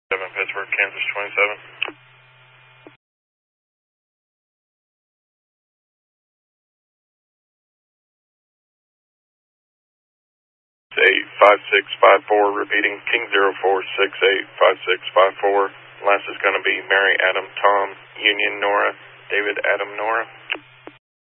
Pittsburgh, Kansas 27. It's 85654, repeating King 04685654. Last is going to be Mary Adam Tom Union Nora David Adam Nora.